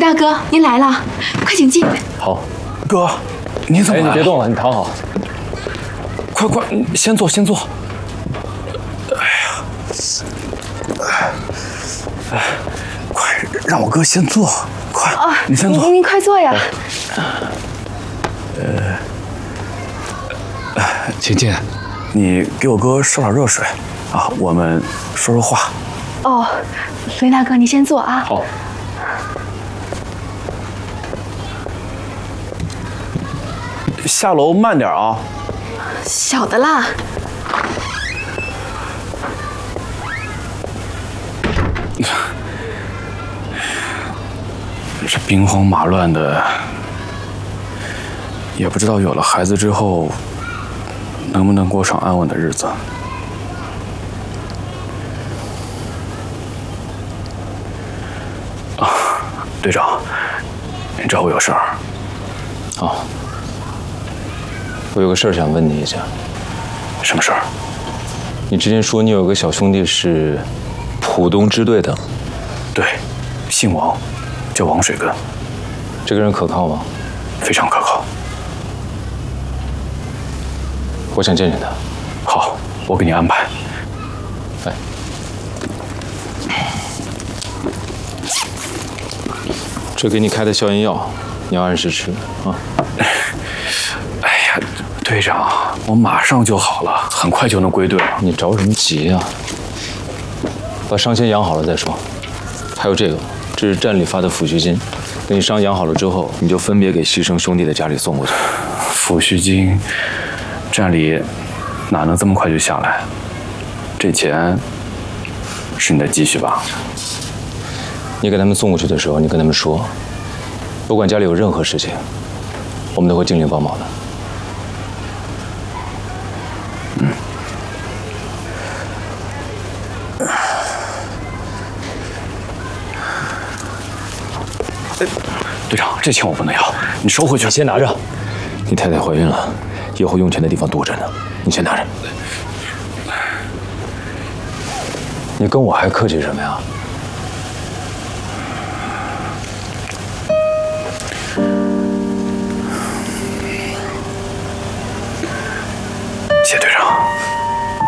大哥，您来了，快请进。 好， 哥，你怎么来了？ 你别动了，你躺好。 快，先坐，先坐。快让我哥先坐，快，你先坐。 您快坐呀。 请进。 你给我哥烧点热水啊，我们说说话。 哦，雷大哥，你先坐啊。 好。 下楼慢点啊。 小的啦。 这兵荒马乱的，也不知道有了孩子之后，能不能过上安稳的日子。啊，队长，你找我有事儿？ 哦，我有个事儿想问你一下。 什么事儿？ 你之前说你有个小兄弟是浦东支队的。 对，姓王，叫王水根。 这个人可靠吗？ 非常可靠。 我想见见他。 好，我给你安排。 哎，这给你开的消炎药，你要按时吃啊。 哎呀，队长，我马上就好了，很快就能归队了。 你着什么急呀？把伤先养好了再说。还有这个，这是站里发的抚恤金，等你伤养好了之后，你就分别给牺牲兄弟的家里送过去。 抚恤金，站里哪能这么快就下来？这钱是你的积蓄吧？ 你给他们送过去的时候，你跟他们说，不管家里有任何事情，我们都会尽力帮忙的。队长，这钱我不能要，你收回去。你先拿着，你太太怀孕了，以后用钱的地方多着呢，你先拿着。你跟我还客气什么呀？ 谢队长。